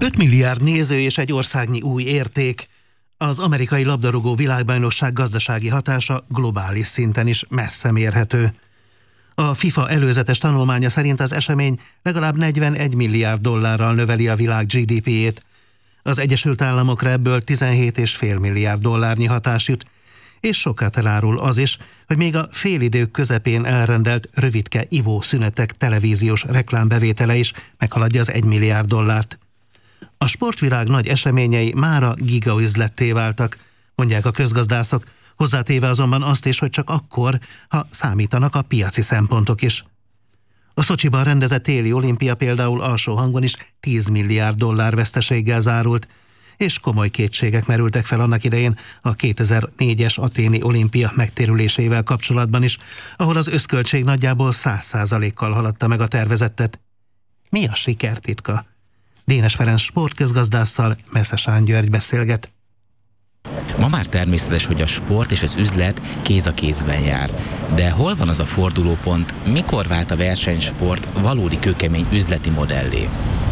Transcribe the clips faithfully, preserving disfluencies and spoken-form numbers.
öt milliárd néző és egy országnyi új érték. Az amerikai labdarúgó világbajnokság gazdasági hatása globális szinten is messze mérhető. A FIFA előzetes tanulmánya szerint az esemény legalább negyvenegy milliárd dollárral növeli a világ gé dé péjét. Az Egyesült Államokra ebből tizenhét egész öt milliárd dollárnyi hatás jut, és sokat elárul az is, hogy még a félidők közepén elrendelt rövidke ivószünetek televíziós reklámbevétele is meghaladja az egy milliárd dollárt. A sportvilág nagy eseményei mára gigaüzletté váltak, mondják a közgazdászok, hozzátéve azonban azt is, hogy csak akkor, ha számítanak a piaci szempontok is. A Szocsiban rendezett téli olimpia például alsó hangon is tíz milliárd dollár veszteséggel zárult, és komoly kétségek merültek fel annak idején a kétezer-négyes athéni olimpia megtérülésével kapcsolatban is, ahol az összköltség nagyjából száz százalékkal haladta meg a tervezettet. Mi a sikertitka? Dénes Ferenc sportközgazdásszal Meszesán György beszélget. Ma már természetes, hogy a sport és az üzlet kéz a kézben jár. De hol van az a fordulópont, mikor vált a versenysport valódi kőkemény üzleti modellé?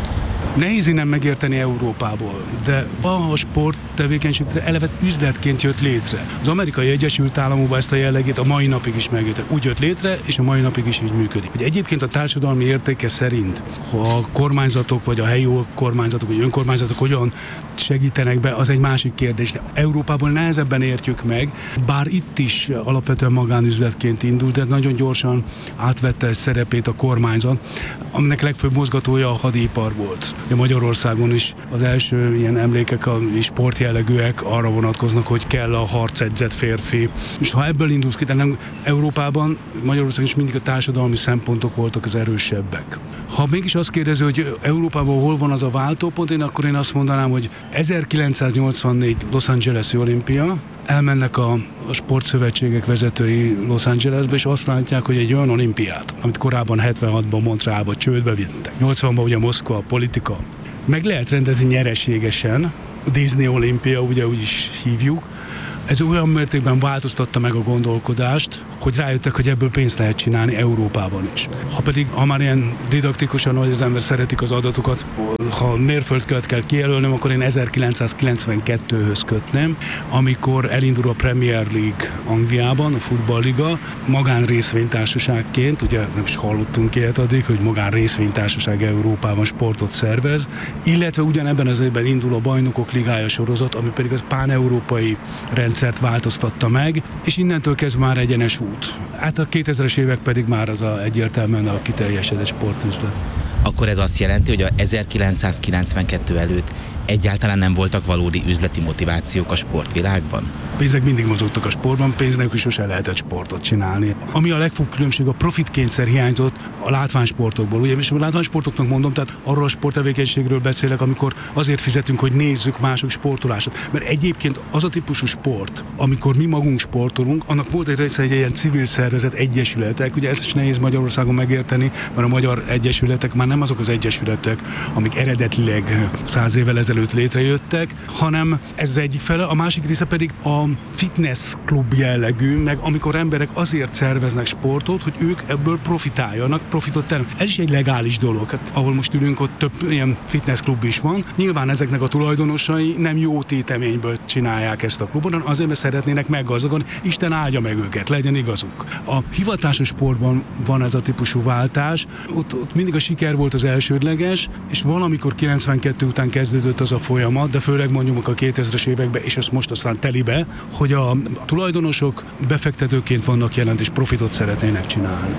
Nehéz innen megérteni Európából, de a sport tevékenységre eleve üzletként jött létre. Az Amerikai Egyesült Államokban ezt a jellegét a mai napig is megérte. Úgy jött létre, és a mai napig is így működik. Hogy egyébként a társadalmi értéke szerint, ha a kormányzatok, vagy a helyi kormányzatok, vagy önkormányzatok hogyan segítenek be, az egy másik kérdés. De Európából nehezebben értjük meg, bár itt is alapvetően magánüzletként indult, de nagyon gyorsan átvette szerepét a kormányzat, aminek legfőbb mozgatója a hadipar volt. Magyarországon is az első ilyen emlékek, a sportjellegűek arra vonatkoznak, hogy kell a harcedzett férfi. És ha ebből indulsz ki, de nem Európában, Magyarországon is mindig a társadalmi szempontok voltak az erősebbek. Ha mégis azt kérdezi, hogy Európában hol van az a váltópont, én akkor én azt mondanám, hogy ezerkilencszáznyolcvannégy Los Angeles-i olimpia, elmennek a, a sportszövetségek vezetői Los Angelesbe, és azt látják, hogy egy olyan olimpiát, amit korábban hetvenhatban Montrealba csődbe vittek, nyolcvanban ugye Moszkva, a politika, meg lehet rendezni nyereségesen, a Disney olimpia, ugye úgy is hívjuk, ez olyan mértékben változtatta meg a gondolkodást, hogy rájöttek, hogy ebből pénzt lehet csinálni Európában is. Ha pedig, ha már ilyen didaktikusan, hogy az ember szeretik az adatokat, ha mérföldkövet kell kijelölnöm, akkor én ezerkilencszázkilencvenkettőhöz kötném, amikor elindul a Premier League Angliában, a futballliga, magánrészvénytársaságként, ugye nem is hallottunk ilyet addig, hogy magánrészvénytársaság Európában sportot szervez, illetve ugyanebben az évben indul a Bajnokok Ligája sorozat, ami pedig az pán-európai rendszert változtatta meg, és innentől kezd már egyenes út. Hát a kétezres évek pedig már az a egyértelműen a kiteljesedett sportüzlet. Akkor ez azt jelenti, hogy a ezerkilencszázkilencvenkettő előtt egyáltalán nem voltak valódi üzleti motivációk a sportvilágban? Pénzek mindig mozogtak a sportban, pénz nélkül sose lehetett sportot csinálni. Ami a legfőbb különbség, a profitkényszer hiányzott a látványsportokból. Ugye, és a látványsportoknak mondom, tehát arról a sporttevékenységről beszélek, amikor azért fizetünk, hogy nézzük mások sportolását. Mert egyébként az a típusú sport, amikor mi magunk sportolunk, annak volt egy része egy ilyen civil szervezet, egyesületek. Ugye ezt is nehéz Magyarországon megérteni, mert a magyar egyesületek már nem azok az egyesületek, amik eredetileg száz évvel ezelőtt létrejöttek, hanem ez az egyik fele, a másik része pedig a fitness klub jellegű, meg amikor emberek azért szerveznek sportot, hogy ők ebből profitáljanak, profitot terem. Ez is egy legális dolog. Hát, ahol most ülünk, ott több ilyen fitness klub is van. Nyilván ezeknek a tulajdonosai nem jó téteményből csinálják ezt a klubot, hanem azért, mert szeretnének meggazdagodni. Isten áldja meg őket, legyen igazuk. A hivatásos sportban van ez a típusú váltás. Ott, ott mindig a siker volt az elsődleges, és valamikor kilencvenkettő után kezdődött az a folyamat, de főleg mondjuk a kétezres években, és ezt most aztán telibe, hogy a tulajdonosok befektetőként vannak jelent, és profitot szeretnének csinálni.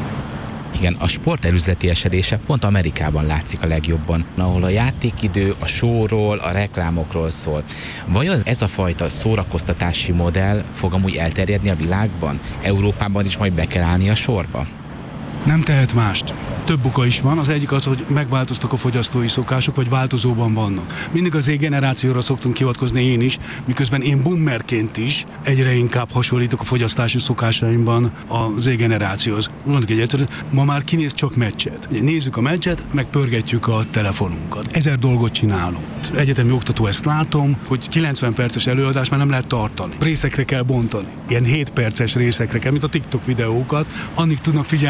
Igen, a sport elüzleti esedése pont Amerikában látszik a legjobban, ahol a játékidő a showról, a reklámokról szól. Vajon ez a fajta szórakoztatási modell fog amúgy elterjedni a világban? Európában is majd be kell állni a sorba? Nem tehet mást. Több oka is van. Az egyik az, hogy megváltoztak a fogyasztói szokások, vagy változóban vannak. Mindig az Z-generációra szoktunk hivatkozni én is, miközben én boomerként is egyre inkább hasonlítok a fogyasztási szokásaimban a Z-generációhoz. Mondjuk egy egyszerű, ma már kinéz csak meccset. Ugye nézzük a meccset, meg pörgetjük a telefonunkat. Ezer dolgot csinálunk. Egyetemi oktató, ezt látom, hogy kilencven perces előadás már nem lehet tartani. Részekre kell bontani. Ilyen hét perces részekre kell, mint a TikTok videókat. Annig tudnak figyelni a diák,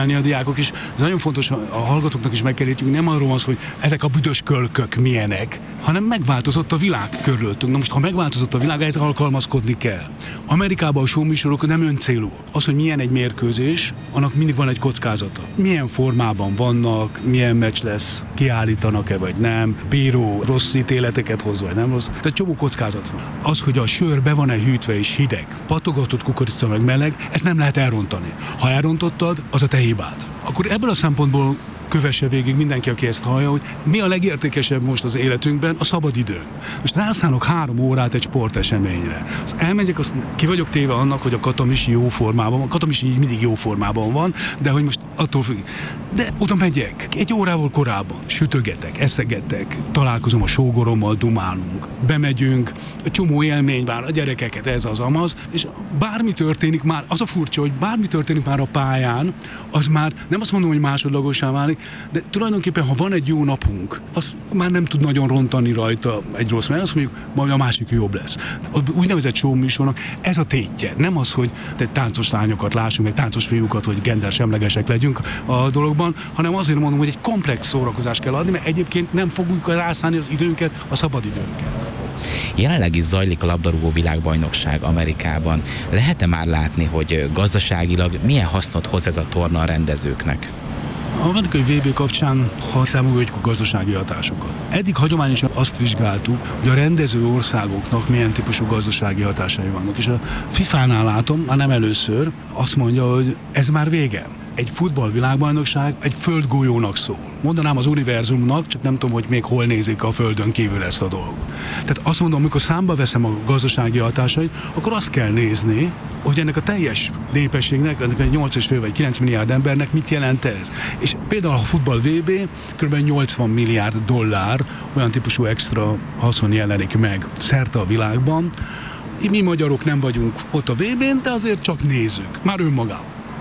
diákok is, ez nagyon fontos, a hallgatóknak is meg kell értjük, nem arról van szó, hogy ezek a büdös kölkök milyenek, hanem megváltozott a világ körülöttünk. Na most, ha megváltozott a világ, ehhez alkalmazkodni kell. Amerikában a showműsorok nem öncélú. Az, hogy milyen egy mérkőzés, annak mindig van egy kockázata. Milyen formában vannak, milyen meccs lesz, kiállítanak-e vagy nem, bíró rossz ítéleteket hoz vagy nem rossz. Tehát csomó kockázat van. Az, hogy a sör be van-e hűtve és hideg, patogatott kukorica meg meleg, ezt nem lehet elrontani. Ha elrontottad, az a te hibád. Akkor ebből a szempontból kövesse végig mindenki, aki ezt hallja, hogy mi a legértékesebb most az életünkben, a szabadidőnk. Most rászánok három órát egy sporteseményre. Azt elmegyek, azt ki vagyok téve annak, hogy a Katamisi jó formában van. Katamisi mindig jó formában van, de hogy most attól függ. De oda megyek, egy órával korábban, sütögetek, eszegetek, találkozom a sógorommal, dumálunk, bemegyünk, csomó élmény vár a gyerekeket, ez az amaz, és bármi történik már, az a furcsa, hogy bármi történik már a pályán, az már nem azt mondom, hogy másodlagosá válik, de tulajdonképpen, ha van egy jó napunk, az már nem tud nagyon rontani rajta egy rossz, mert azt mondjuk, majd a másik jobb lesz. Az úgynevezett showműsornak ez a tétje. Nem az, hogy egy táncos lányokat lássunk, meg táncos fiúkat, hogy gendersemlegesek legyünk a dologban, hanem azért mondom, hogy egy komplex szórakozást kell adni, mert egyébként nem fogunk rászállni az időnket, a szabadidőnket. Jelenleg is zajlik a labdarúgó világbajnokság Amerikában. Lehet-e már látni, hogy gazdaságilag milyen hasznot hoz ez a torna a rendezőknek? A amerikai vé bé kapcsán, ha számoljuk a gazdasági hatásokat. Eddig hagyományosan azt vizsgáltuk, hogy a rendező országoknak milyen típusú gazdasági hatásai vannak. És a fifánál látom, már nem először, azt mondja, hogy ez már vége. Egy futballvilágbajnokság egy földgolyónak szól. Mondanám az univerzumnak, csak nem tudom, hogy még hol nézik a földön kívül ezt a dolgot. Tehát azt mondom, amikor számba veszem a gazdasági hatásait, akkor azt kell nézni, hogy ennek a teljes népességnek, ennek a nyolc egész öt vagy kilenc milliárd embernek mit jelent ez. És például a futball vé bé kb. nyolcvan milliárd dollár olyan típusú extra haszon jelenik meg szerte a világban. Mi magyarok nem vagyunk ott a vé bén, de azért csak nézzük, már önmagában.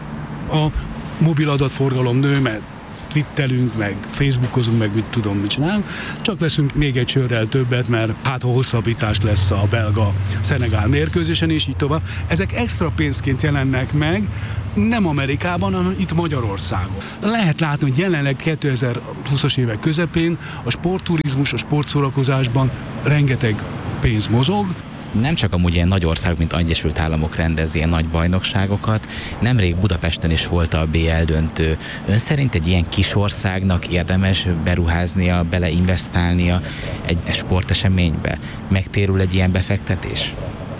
A mobil adatforgalom nő, mert twittelünk, meg facebookozunk, meg mit tudom, mit csinálunk, csak veszünk még egy sörrel többet, mert hát ha hosszabbítás lesz a belga-szenegál mérkőzésen, és így tovább. Ezek extra pénzként jelennek meg, nem Amerikában, hanem itt Magyarországon. Lehet látni, hogy jelenleg kétezer-húszas évek közepén a sportturizmus, a sportszórakozásban rengeteg pénz mozog. Nem csak amúgy ilyen nagy országok, mint az Egyesült Államok rendez ilyen nagy bajnokságokat, nemrég Budapesten is volt a bé el döntő. Ön szerint egy ilyen kis országnak érdemes beruháznia, beleinvestálnia egy sporteseménybe? Megtérül egy ilyen befektetés?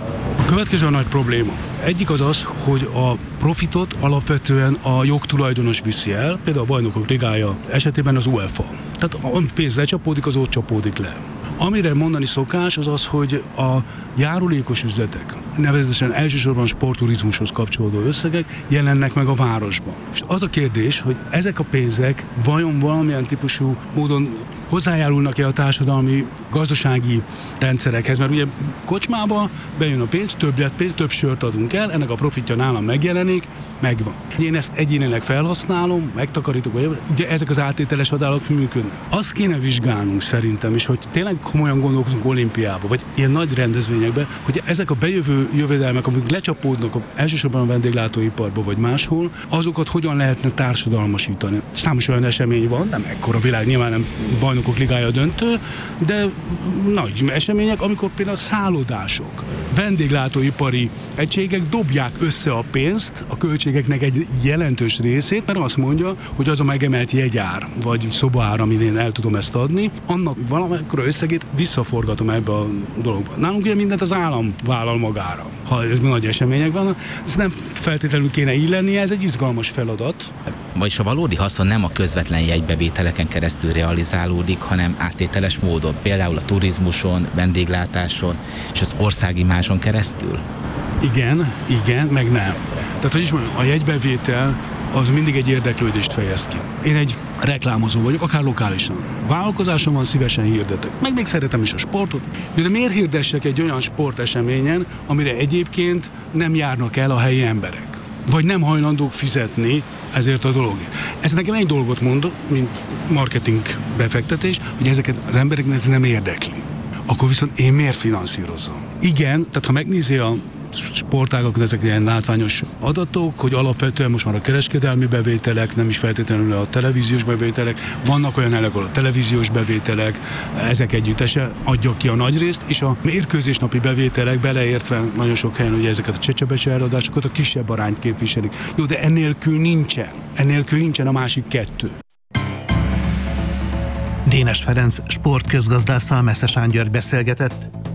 A következő a nagy probléma. Egyik az az, hogy a profitot alapvetően a jogtulajdonos viszi el, például a Bajnokok Ligája esetében az UEFA. Tehát a pénz lecsapódik, az ott csapódik le. Amire mondani szokás, az az, hogy a járulékos üzletek, nevezetesen elsősorban sportturizmushoz kapcsolódó összegek jelennek meg a városban. És az a kérdés, hogy ezek a pénzek vajon valamilyen típusú módon hozzájárulnak-e a társadalmi gazdasági rendszerekhez, mert ugye kocsmába bejön a pénz, többletpénz, több sört adunk el, ennek a profitja nálam megjelenik, megvan. Én ezt egyénileg felhasználom, megtakarítok, vagy ugye ezek az áttételes adálok működnek. Azt kéne vizsgálnunk szerintem is, hogy tényleg komolyan gondolkozunk olimpiába, vagy ilyen nagy rendezvényekbe, hogy ezek a bejövő jövedelmek, amik lecsapódnak a, elsősorban a vendéglátóiparba, vagy máshol, azokat hogyan lehetne társadalmasítani. Számos olyan esemény van, nem ekkora világ, nyilván nem Bajnokok Ligája döntő, de nagy események, amikor például szállodások, vendéglátóipari egységek dobják össze a pénzt, a költségeknek egy jelentős részét, mert azt mondja, hogy az a megemelt jegyár, vagy szobaár, amin én el tudom ezt adni, annak valamekkora összegét visszaforgatom ebbe a dologba. Nálunk ugye mindent az állam vállal magára, ha ez nagy események vannak. Ez nem feltétlenül kéne így lennie, ez egy izgalmas feladat. Vagyis a valódi haszon nem a közvetlen jegybevételeken keresztül realizálódik, hanem áttételes módon, például a turizmuson, vendéglátáson és az országimázson keresztül? Igen, igen, meg nem. Tehát, hogy is mondjam, a jegybevétel az mindig egy érdeklődést fejez ki. Én egy reklámozó vagyok, akár lokálisan. Vállalkozásom van, szívesen hirdetek. Meg még szeretem is a sportot. De miért hirdessek egy olyan sporteseményen, amire egyébként nem járnak el a helyi emberek? Vagy nem hajlandók fizetni ezért a dologért. Ez nekem egy dolgot mond, mint marketing befektetés, hogy ezeket az embereknek ez nem érdekli. Akkor viszont én miért finanszírozom? Igen, tehát ha megnézi a sportágak, ezek ilyen látványos adatok, hogy alapvetően most már a kereskedelmi bevételek, nem is feltétlenül a televíziós bevételek, vannak olyan helyek, ahol a televíziós bevételek, ezek együttese adják ki a nagy részt, és a mérkőzésnapi bevételek beleértve nagyon sok helyen ugye ezeket a csecsebesi eladásokat a kisebb arányt képviselik. Jó, de ennélkül nincsen. Ennélkül nincsen a másik kettő. Dénes Ferenc sportközgazdásszal Meszes György beszélgetett.